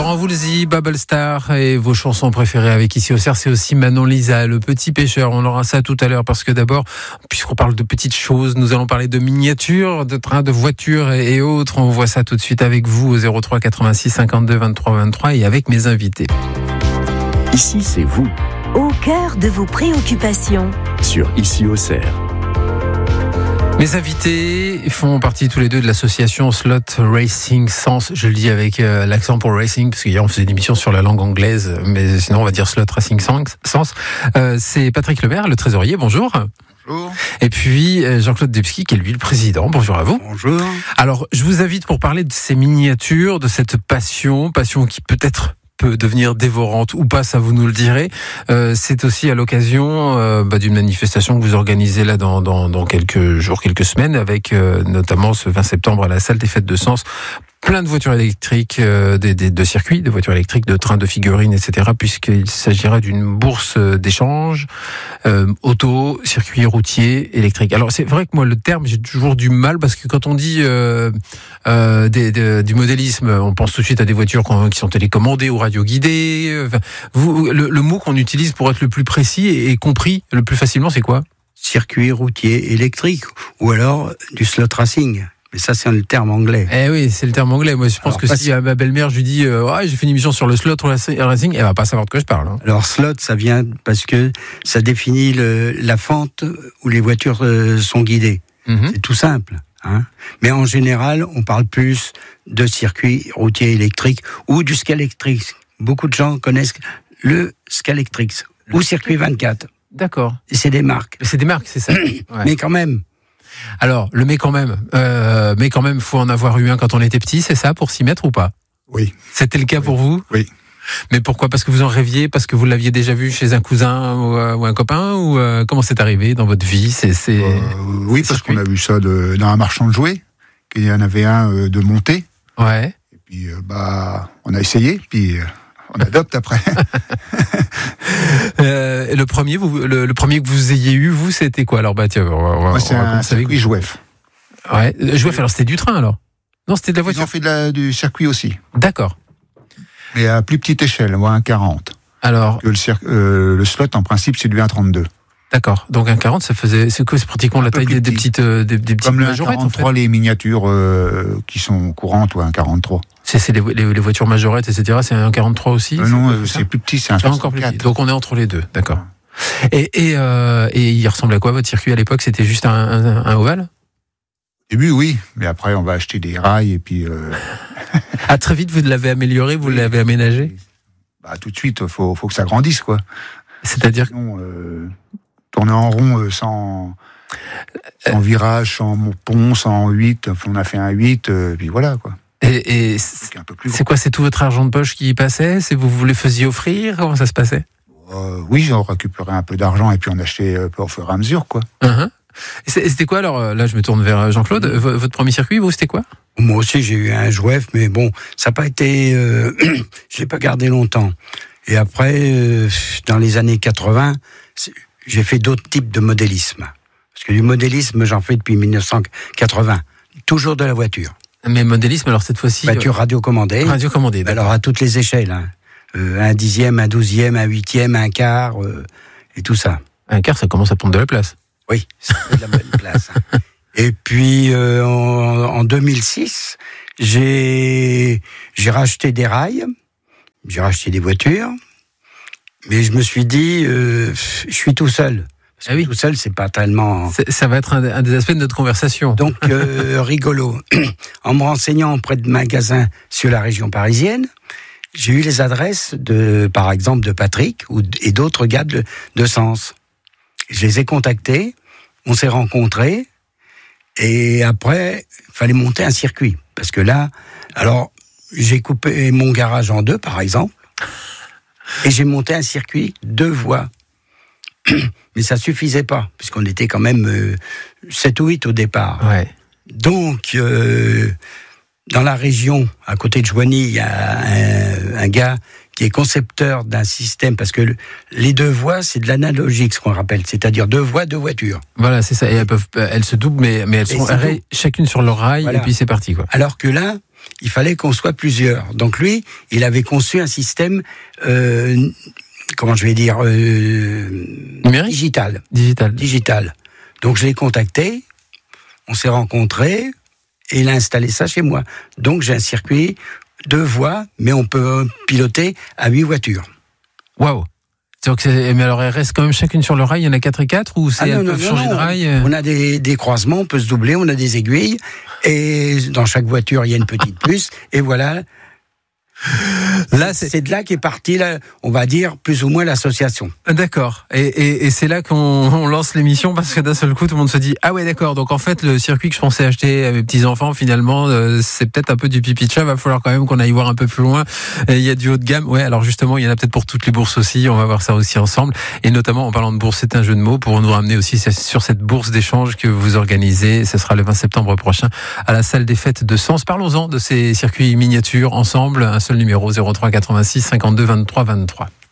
Laurent Voulzy, Bubble Star et vos chansons préférées avec ici au CERF, c'est aussi Manon Lisa, Le Petit Pêcheur. On aura ça tout à l'heure parce que d'abord, puisqu'on parle de petites choses, nous allons parler de miniatures, de trains, de voitures et autres. On voit ça tout de suite avec vous au 03 86 52 23 23 et avec mes invités. Ici, c'est vous. Au cœur de vos préoccupations. Sur Ici au CERF. Mes invités font partie tous les deux de l'association Slot Racing Sens. Je le dis avec l'accent pour racing, parce qu'hier on faisait une émission sur la langue anglaise, mais sinon on va dire Slot Racing Sens. C'est Patrick Lebert, le trésorier, bonjour. Bonjour. Et puis Jean-Claude Debski, qui est lui le président. Bonjour à vous. Bonjour. Alors, je vous invite pour parler de ces miniatures, de cette passion qui peut-être peut devenir dévorante ou pas, ça vous nous le direz. C'est aussi à l'occasion d'une manifestation que vous organisez là dans quelques jours, quelques semaines, avec notamment ce 20 septembre à la salle des fêtes de Sens. Plein de voitures électriques, de circuits, de voitures électriques, de trains, de figurines, etc. Puisqu'il s'agira d'une bourse d'échange auto, circuit routier, électrique. Alors c'est vrai que moi le terme j'ai toujours du mal parce que quand on dit du modélisme, on pense tout de suite à des voitures qui sont télécommandées ou radioguidées. Le mot qu'on utilise pour être le plus précis et compris le plus facilement, c'est quoi ? Circuit routier électrique ou alors du slot racing. Mais ça, c'est le terme anglais. Eh oui, c'est le terme anglais. Moi, je pense que si à ma belle-mère, je lui dis j'ai fait une émission sur le slot racing, elle va pas savoir de quoi je parle. Hein. Alors, slot, ça vient parce que ça définit la fente où les voitures sont guidées. Mm-hmm. C'est tout simple. Hein. Mais en général, on parle plus de circuit routier électrique ou du Scalextric. Beaucoup de gens connaissent le Scalextric ou circuit 24. D'accord. Et c'est des marques. C'est des marques, c'est ça. Ouais. Mais quand même. Alors, mais quand même, faut en avoir eu un quand on était petit, c'est ça, pour s'y mettre ou pas ? Oui. C'était le cas pour vous ? Oui. Mais pourquoi ? Parce que vous en rêviez ? Parce que vous l'aviez déjà vu chez un cousin ou un copain ? Ou comment c'est arrivé dans votre vie ? Oui, parce qu'on a vu ça dans un marchand de jouets, qu'il y en avait un de monté. Ouais. Et puis, on a essayé, puis on adopte après. Le premier que vous ayez eu, vous, c'était quoi ? Alors, tiens, moi, c'est un circuit Jouef. Ouais, Jouef, alors c'était du train, alors ? Non, c'était de la voiture. Ils ont fait du circuit aussi. D'accord. Mais à plus petite échelle, moi, un 40. Alors, que le slot, en principe, c'est du 1,32. D'accord. Donc un 40, c'est pratiquement la taille des petites comme le majorettes, 1,43, en fait. Les miniatures qui sont courantes, ou un 1,43. C'est les voitures majorettes, etc. C'est un 1,43 aussi. Non, c'est plus petit, c'est un 64. Encore plus petit. Donc on est entre les deux, d'accord. Et il ressemble à quoi votre circuit à l'époque ? C'était juste un ovale ? Au début, oui, mais après on va acheter des rails et puis. Très vite, vous l'avez amélioré, vous l'avez aménagé ? Tout de suite, faut que ça grandisse, quoi. C'est-à-dire tourner en rond sans virage, sans pont, sans 8. On a fait un 8, puis voilà, quoi. Et c'est quoi ? C'est tout votre argent de poche qui y passait ? C'est vous les faisiez offrir ? Comment ça se passait ? Oui, on récupérait un peu d'argent et puis on achetait au fur et à mesure, quoi. Uh-huh. Et c'était quoi alors ? Là, je me tourne vers Jean-Claude. Votre premier circuit, vous, c'était quoi ? Moi aussi, j'ai eu un Jouef, mais bon, ça n'a pas été. Je l'ai pas gardé longtemps. Et après, dans les années 80, j'ai fait d'autres types de modélisme. Parce que du modélisme, j'en fais depuis 1980. Toujours de la voiture. Mais modélisme, alors cette fois-ci... Voiture radiocommandée. Radiocommandée, d'accord. Alors à toutes les échelles. Hein. Un 10e, un 12e, un 8e, un quart, et tout ça. Un quart, ça commence à prendre de la place. Oui, c'est de la bonne place. Hein. Et puis, en 2006, j'ai racheté des rails, j'ai racheté des voitures, mais je me suis dit, je suis tout seul. Parce que tout seul, c'est pas tellement... Ça va être un des aspects de notre conversation. Donc, rigolo. En me renseignant auprès de magasins sur la région parisienne, j'ai eu les adresses par exemple, de Patrick et d'autres gars de Sens. Je les ai contactés, on s'est rencontrés, et après, il fallait monter un circuit. Parce que là, alors, j'ai coupé mon garage en deux, par exemple, et j'ai monté un circuit 2 voies. Mais ça suffisait pas, puisqu'on était quand même 7 ou 8 au départ. Ouais. Donc, dans la région, à côté de Joigny, il y a un gars qui est concepteur d'un système, parce que les 2 voies, c'est de l'analogique, ce qu'on rappelle, c'est-à-dire 2 voies, 2 voitures. Voilà, c'est ça, et elles se doublent, mais elles sont chacune sur leur rail, voilà. Et puis c'est parti, quoi. Alors que là, il fallait qu'on soit plusieurs. Donc lui, il avait conçu un système, numérique, digital. Donc je l'ai contacté, on s'est rencontrés, et il a installé ça chez moi. Donc j'ai un circuit 2 voies, mais on peut piloter à 8 voitures. Waouh! Mais alors, elles restent quand même chacune sur le rail, il y en a 4 et 4, ou elles peuvent changer de rail? On a des croisements, on peut se doubler, on a des aiguilles, et dans chaque voiture, il y a une petite puce, et voilà. Là, c'est de là qu'est partie, on va dire, plus ou moins l'association. D'accord. Et c'est là qu'on lance l'émission, parce que d'un seul coup, tout le monde se dit, ah ouais, d'accord. Donc en fait, le circuit que je pensais acheter à mes petits-enfants, finalement, c'est peut-être un peu du pipi de chat. Va falloir quand même qu'on aille voir un peu plus loin. Il y a du haut de gamme. Ouais, alors justement, il y en a peut-être pour toutes les bourses aussi. On va voir ça aussi ensemble. Et notamment, en parlant de bourse, c'est un jeu de mots pour nous ramener aussi sur cette bourse d'échange que vous organisez. Ce sera le 20 septembre prochain à la salle des fêtes de Sens. Parlons-en de ces circuits miniatures ensemble. Un seul numéro, 03 86 52 23 23.